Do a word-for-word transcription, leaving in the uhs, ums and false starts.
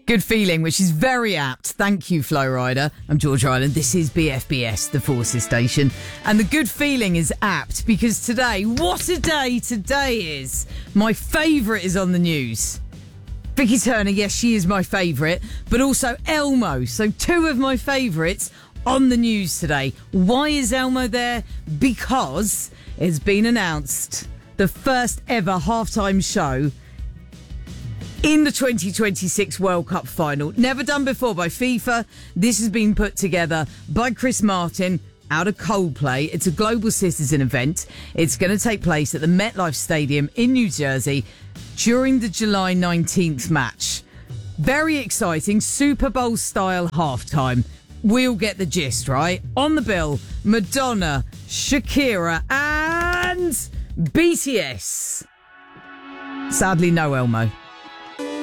Good feeling, which is very apt. Thank you, Flo Rida. I'm George Island. This is B F B S, the Forces Station. And the good feeling is apt because today, what a day today is. My favourite is on the news. Vicky Turner, yes, she is my favourite, but also Elmo. So two of my favourites on the news today. Why is Elmo there? Because it's been announced the first ever halftime show in the twenty twenty-six World Cup final. Never done before by FIFA. This has been put together by Chris Martin out of Coldplay. It's a global citizen event. It's going to take place at the MetLife Stadium in New Jersey during the July nineteenth match. Very exciting, Super Bowl style halftime. We'll get the gist, right? On the bill, Madonna, Shakira and B T S. Sadly, no Elmo.